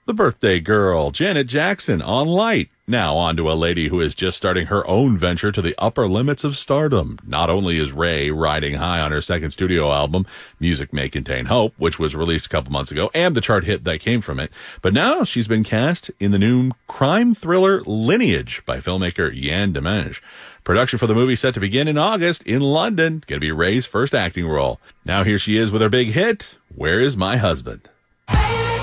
The birthday girl, Janet Jackson, on Light. Now on to a lady who is just starting her own venture to the upper limits of stardom. Not only is Ray riding high on her second studio album, Music May Contain Hope, which was released a couple months ago, and the chart hit that came from it, but now she's been cast in the new crime thriller Lineage by filmmaker Yann Demange. Production for the movie set to begin in August in London. Gonna be Ray's first acting role. Now here she is with her big hit, Where Is My Husband?